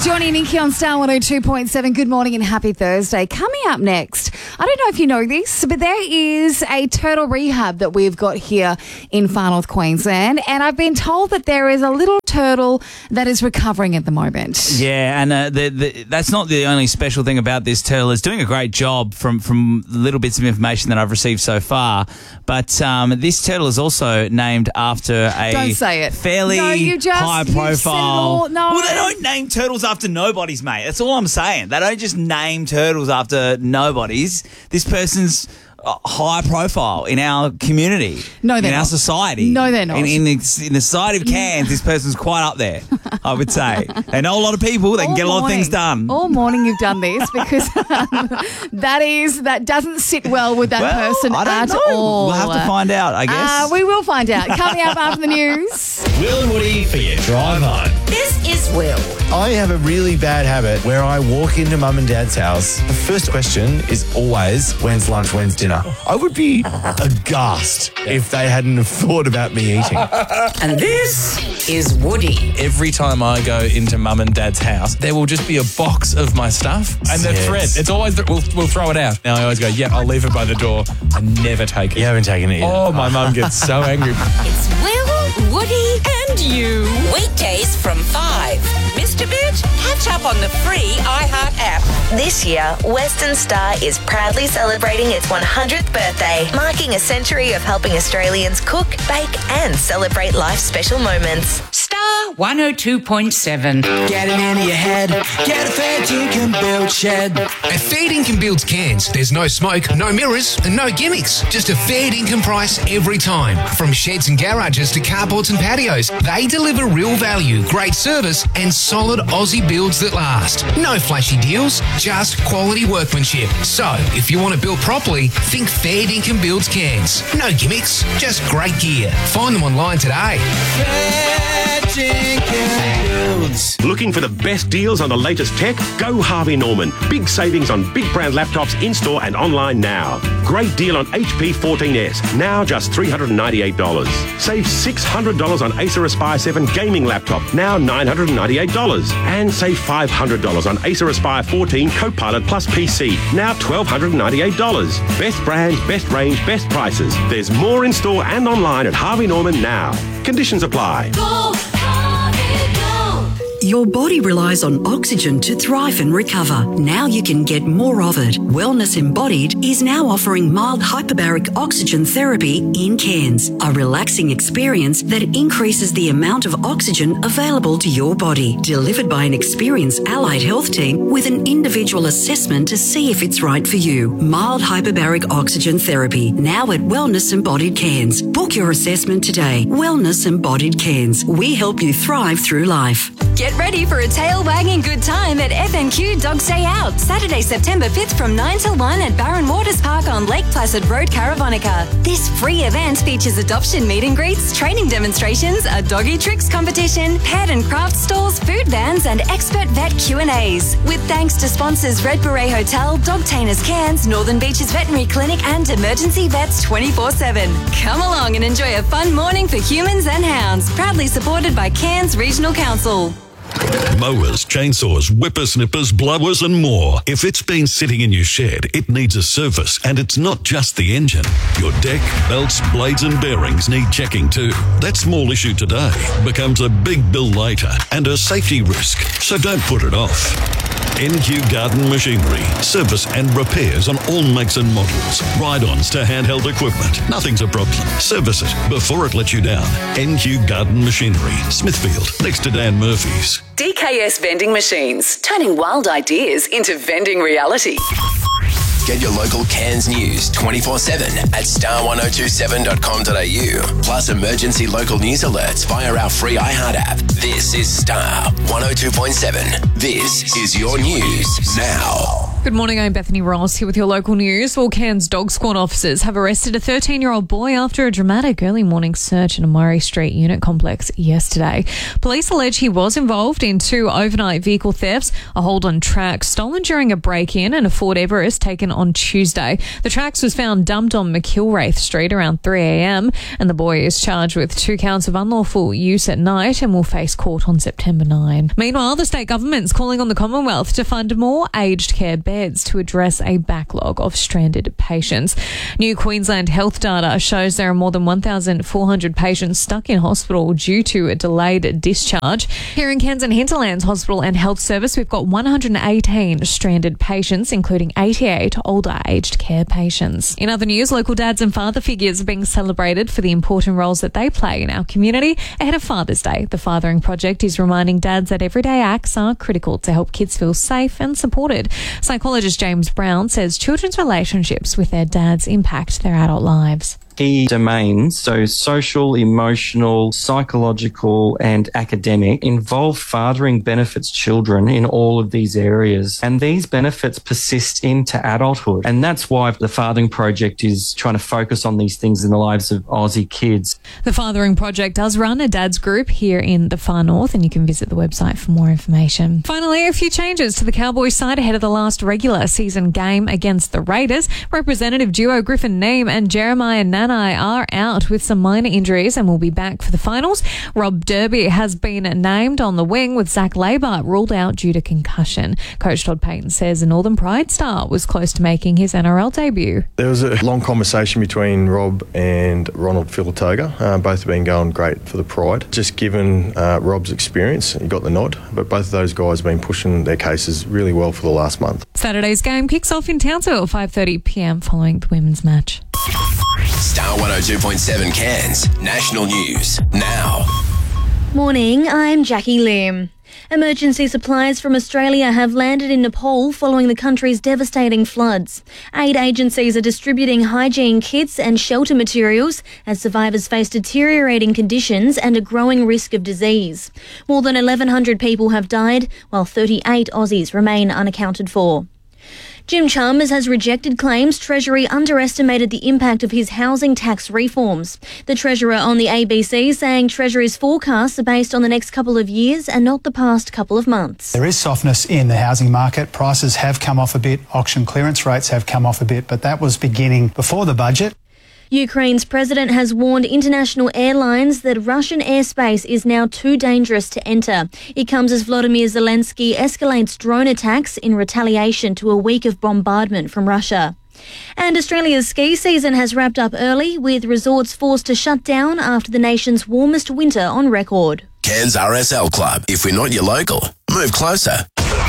Johnny and Nikki on Star 102.7. Good morning and happy Thursday. Coming up next, I don't know if you know this, but there is a turtle rehab that we've got here in Far North Queensland, and I've been told that there is a little turtle that is recovering at the moment. Yeah, and that's not the only special thing about this turtle. It's doing a great job from little bits of information that I've received so far. But this turtle is also named after a Don't say it. fairly high profile. No. Well, they don't name turtles after nobodies, mate. That's all I'm saying. They don't just name turtles after nobodies. This person's high profile in our community, no, they're in not. our society. No, they're not. In the society of Cairns, this person's quite up there, I would say. They know a lot of people. They can get a lot of things done. All morning you've done this because that doesn't sit well with that person I don't at know. all. We'll have to find out, I guess. We will find out. Coming up after the news. Will and Woody for your drive home. This is Will. I have a really bad habit where I walk into mum and dad's house. The first question is always, when's lunch, when's dinner? I would be aghast if they hadn't have thought about me eating. And this is Woody. Every time I go into mum and dad's house, there will just be a box of my stuff and the thread. It's always that we'll throw it out. Now I always go, I'll leave it by the door. I never take it. You haven't taken it yet. Oh, my mum gets so angry. It's Will, Woody, and you. Weekdays from 5. Mr. Bitch, catch up on the free iHeart app. This year, Western Star is proudly celebrating its 100th birthday, marking a century of helping Australians cook, bake, and celebrate life's special moments. Star 102.7. Get it into your head. Get a fair dinkum build shed. At Fair Dinkum Builds Cairns, there's no smoke, no mirrors, and no gimmicks. Just a fair dinkum price every time. From sheds and garages to carports and patios, they deliver real value, great service, and solid Aussie builds that last. No flashy deals, just quality workmanship. So, if you want to build properly, think Fair Dinkum Builds Cairns. No gimmicks, just great gear. Find them online today. Fair dinkum builds. Looking for the best deals on the latest tech? Go Harvey Norman. Big savings on big brand laptops in-store and online now. Great deal on HP 14S, now just $398. Save $600 on Acer Aspire 7 gaming laptop, now $998. And save $500 on Acer Aspire 14 Copilot Plus PC, now $1,298. Best brand, best range, best prices. There's more in store and online at Harvey Norman now. Conditions apply. Your body relies on oxygen to thrive and recover. Now you can get more of it. Wellness Embodied is now offering mild hyperbaric oxygen therapy in Cairns, a relaxing experience that increases the amount of oxygen available to your body, delivered by an experienced allied health team with an individual assessment to see if it's right for you. Mild hyperbaric oxygen therapy, now at Wellness Embodied Cairns. Book your assessment today. Wellness Embodied Cairns. We help you thrive through life. Get ready for a tail-wagging good time at FNQ Dogs Day Out, Saturday, September 5th from 9 till 1 at Barron Waters Park on Lake Placid Road, Caravonica. This free event features adoption meet and greets, training demonstrations, a doggy tricks competition, pet and craft stalls, food vans and expert vet Q&As. With thanks to sponsors Red Beret Hotel, Dogtainers Cairns, Northern Beaches Veterinary Clinic and Emergency Vets 24/7. Come along and enjoy a fun morning for humans and hounds, proudly supported by Cairns Regional Council. Mowers, chainsaws, whippersnippers, blowers and more. If it's been sitting in your shed, it needs a service, and it's not just the engine. Your deck, belts, blades and bearings need checking too. That small issue today becomes a big bill later and a safety risk, so don't put it off. NQ Garden Machinery. Service and repairs on all makes and models. Ride-ons to handheld equipment. Nothing's a problem. Service it before it lets you down. NQ Garden Machinery. Smithfield, next to Dan Murphy's. DKS Vending Machines. Turning wild ideas into vending reality. Get your local Cairns news 24/7 at star1027.com.au. Plus emergency local news alerts via our free iHeart app. This is Star 102.7. This is your news now. Good morning, I'm Bethany Ross here with your local news. Well, Cairns Dog Squad officers have arrested a 13-year-old boy after a dramatic early morning search in a Murray Street unit complex yesterday. Police allege he was involved in 2 overnight vehicle thefts, a Holden Trax stolen during a break-in and a Ford Everest taken on Tuesday. The Trax was found dumped on McIlwraith Street around 3 a.m. and the boy is charged with 2 counts of unlawful use at night and will face court on September 9. Meanwhile, the state government's calling on the Commonwealth to fund more aged care beds to address a backlog of stranded patients. New Queensland health data shows there are more than 1,400 patients stuck in hospital due to a delayed discharge. Here in Cairns and Hinterlands Hospital and Health Service, we've got 118 stranded patients, including 88 older aged care patients. In other news, local dads and father figures are being celebrated for the important roles that they play in our community ahead of Father's Day. The Fathering Project is reminding dads that everyday acts are critical to help kids feel safe and supported. Psychologist James Brown says children's relationships with their dads impact their adult lives. Key domains, so social, emotional, psychological and academic, involve fathering benefits children in all of these areas. And these benefits persist into adulthood. And that's why the Fathering Project is trying to focus on these things in the lives of Aussie kids. The Fathering Project does run a dads group here in the far north, and you can visit the website for more information. Finally, a few changes to the Cowboys side ahead of the last regular season game against the Raiders. Representative duo Griffin Neame and Jeremiah Nanai are out with some minor injuries and will be back for the finals. Rob Derby has been named on the wing, with Zach Labart ruled out due to concussion. Coach Todd Payton says a Northern Pride star was close to making his NRL debut. There was a long conversation between Rob and Ronald Filatoga. Both have been going great for the Pride. Just given Rob's experience, he got the nod, but both of those guys have been pushing their cases really well for the last month. Saturday's game kicks off in Townsville at 5:30 p.m. following the women's match. Star 102.7 Cairns National News now. Morning, I'm Jackie Lim. Emergency supplies from Australia have landed in Nepal following the country's devastating floods. Aid agencies are distributing hygiene kits and shelter materials as survivors face deteriorating conditions and a growing risk of disease. More than 1,100 people have died, while 38 Aussies remain unaccounted for. Jim Chalmers has rejected claims Treasury underestimated the impact of his housing tax reforms. The Treasurer on the ABC saying Treasury's forecasts are based on the next couple of years and not the past couple of months. There is softness in the housing market. Prices have come off a bit. Auction clearance rates have come off a bit, but that was beginning before the budget. Ukraine's president has warned international airlines that Russian airspace is now too dangerous to enter. It comes as Volodymyr Zelensky escalates drone attacks in retaliation to a week of bombardment from Russia. And Australia's ski season has wrapped up early, with resorts forced to shut down after the nation's warmest winter on record. Cairns RSL Club. If we're not your local, move closer.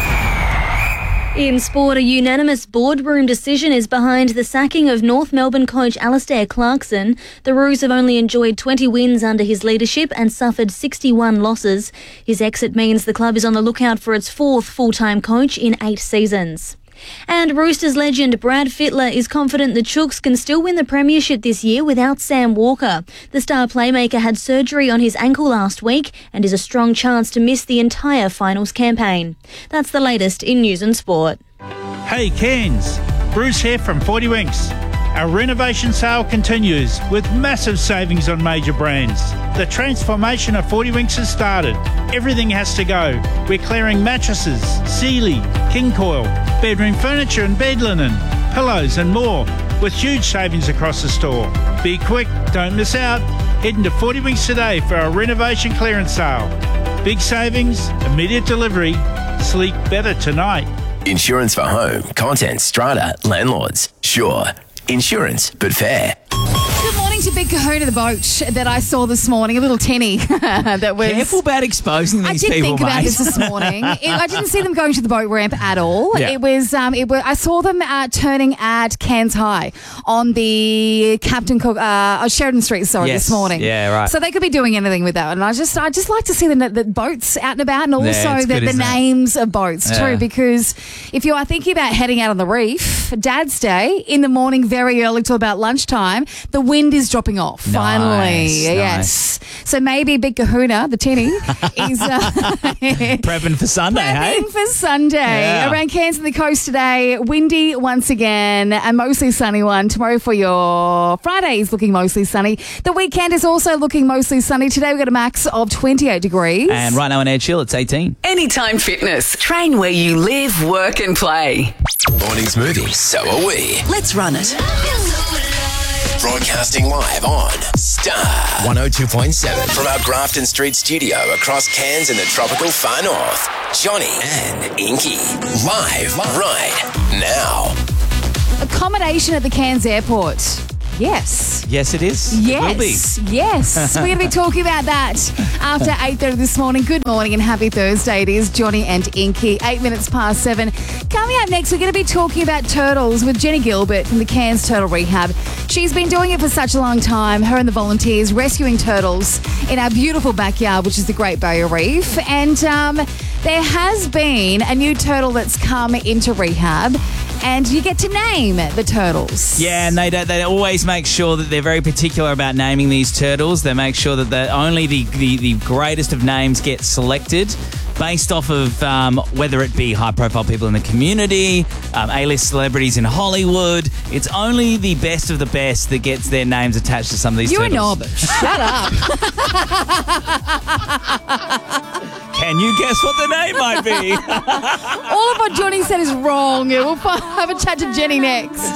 In sport, a unanimous boardroom decision is behind the sacking of North Melbourne coach Alastair Clarkson. The Roos have only enjoyed 20 wins under his leadership and suffered 61 losses. His exit means the club is on the lookout for its 4th full-time coach in 8 seasons. And Roosters legend Brad Fittler is confident the Chooks can still win the premiership this year without Sam Walker. The star playmaker had surgery on his ankle last week and is a strong chance to miss the entire finals campaign. That's the latest in news and sport. Hey Cairns, Bruce here from 40 Winks. Our renovation sale continues with massive savings on major brands. The transformation of 40 Winks has started. Everything has to go. We're clearing mattresses, Sealy, King Coil, bedroom furniture and bed linen, pillows and more, with huge savings across the store. Be quick, don't miss out. Head into 40 Winks today for our renovation clearance sale. Big savings, immediate delivery, sleep better tonight. Insurance for home, contents, strata, landlords. Sure. Insurance, but fair. Good morning to Big Kahuna, the boat that I saw this morning, a little tinny that was... Careful about exposing these people, I did think about mate. this morning. I didn't see them going to the boat ramp at all. Yeah. It was. I saw them turning at Cairns High on the Captain Cook, Sheridan Street, this morning. Yeah, right. So they could be doing anything with that. And I just like to see the boats out and about, and also it's good, the isn't it? names of boats Yeah. too, because if you are thinking about heading out on the reef, off Dad's Day in the morning, very early till about lunchtime. The wind is dropping off. Finally, yes. So maybe Big Kahuna, the tinny, is prepping for Sunday. Prepping for Sunday. Yeah. Around Cairns and the coast today, windy once again, a mostly sunny one. Tomorrow for your Friday is looking mostly sunny. The weekend is also looking mostly sunny. Today we've got a max of 28 degrees. And right now in Ed Chill, it's 18. Anytime Fitness. Train where you live, work and play. Morning's moving, so are we. Let's run it. Broadcasting live on Star 102.7 from our Grafton Street studio across Cairns in the tropical far north. Johnny and Inky live right now. Accommodation at the Cairns airport. Yes. Yes, it is. Yes. It will be. Yes. We're going to be talking about that after 8:30 this morning. Good morning and happy Thursday. It is Johnny and Inky. 8 minutes past 7. Coming up next, we're going to be talking about turtles with Jenny Gilbert from the Cairns Turtle Rehab. She's been doing it for such a long time, her and the volunteers, rescuing turtles in our beautiful backyard, which is the Great Barrier Reef. And there has been a new turtle that's come into rehab, and you get to name the turtles. Yeah, and they always make sure that they're very particular about naming these turtles. They make sure that only the greatest of names get selected based off of whether it be high-profile people in the community, A-list celebrities in Hollywood. It's only the best of the best that gets their names attached to some of these turtles. You're a knob. Shut up. Can you guess what the name might be? All of what Johnny said is wrong. We'll have a chat to Jenny next.